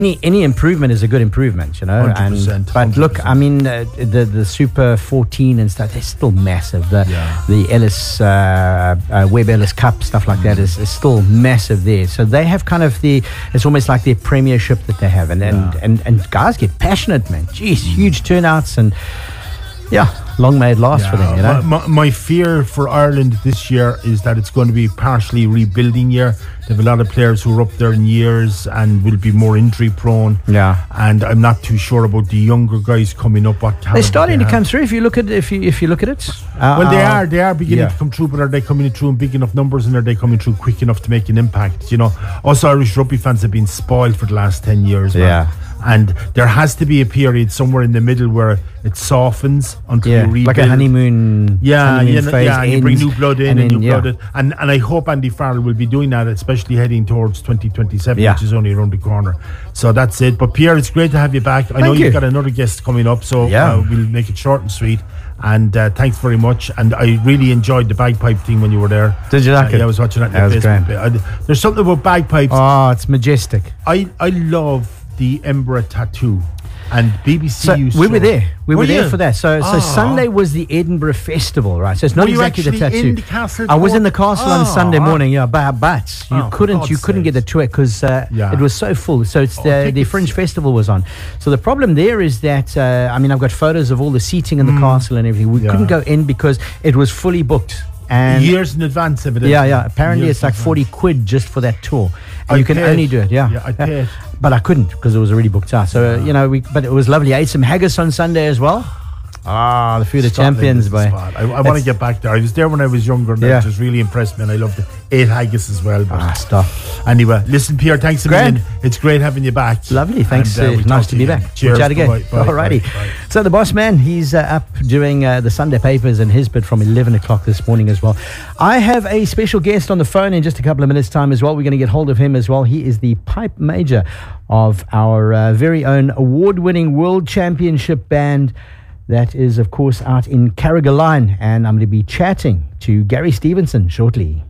Any improvement is a good improvement, you know. 100%, But 100%. look, I mean, the Super 14 and stuff, they're still massive. The Ellis Webb Ellis Cup stuff like that is still massive there. So they have kind of it's almost like their premiership that they have, and guys get passionate, man. Jeez, huge turnouts and. Yeah, long may it last for them, you know. My fear for Ireland this year is that it's going to be partially rebuilding year. They have a lot of players who are up there in years and will be more injury prone. Yeah, and I'm not too sure about the younger guys coming up. They're starting to come through. If you look at if you look at it, well, they are beginning to come through. But are they coming through in big enough numbers, and are they coming through quick enough to make an impact? You know, us Irish rugby fans have been spoiled for the last 10 years. Man. Yeah. And there has to be a period somewhere in the middle where it softens until you rebuild. Like a honeymoon phase and you bring new blood in and new blood in. And I hope Andy Farrell will be doing that, especially heading towards 2027, which is only around the corner. So that's it. But Pierre, it's great to have you back. I know you've got another guest coming up, so we'll make it short and sweet. And thanks very much. And I really enjoyed the bagpipe thing when you were there. Did you like it? Yeah, I was watching that. Was great. There's something about bagpipes. Oh, it's majestic. I love the Edinburgh tattoo, and BBC used we were there. We were there you? For that. So Sunday was the Edinburgh Festival, right? So it's not exactly the tattoo. In the castle I was in the castle on Sunday morning, but you couldn't get the tour because it was so full. So it's the Fringe Festival was on. So the problem there is that I've got photos of all the seating in the castle and everything. We couldn't go in because it was fully booked. And years in advance, evidently. Yeah. Apparently, it's like 40 quid just for that tour, and you can only do it. Yeah, I paid. But I couldn't because it was already booked out. So but it was lovely. I ate some haggis on Sunday as well. The food of champions, boy. I want to get back there. I was there when I was younger, and it just really impressed me, and I loved it. Ate haggis as well. Stuff. Anyway, listen, Pierre, thanks a million. It's great having you back. Lovely, thanks. Nice to be back. Cheers. We'll chat again. Bye. Alrighty. So the boss man, he's up doing the Sunday papers and his bit from 11 o'clock this morning as well. I have a special guest on the phone in just a couple of minutes' time as well. We're going to get hold of him as well. He is the pipe major of our very own award-winning World Championship band. That is, of course, out in Carrigaline, and I'm going to be chatting to Gary Stevenson shortly.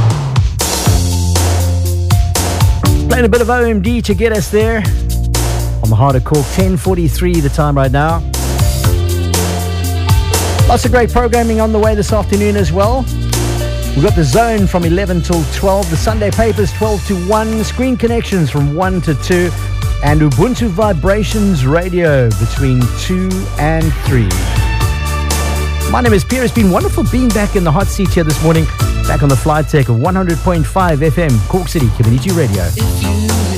Playing a bit of OMD to get us there on the Heart of Cork. 10:43 the time right now. Lots of great programming on the way this afternoon as well. We've got the Zone from 11 till 12, the Sunday Papers 12 to 1, Screen Connections from 1 to 2, and Ubuntu Vibrations Radio between 2 and 3. My name is Pierre. It's been wonderful being back in the hot seat here this morning, back on the flight deck of 100.5 FM, Cork City Community Radio.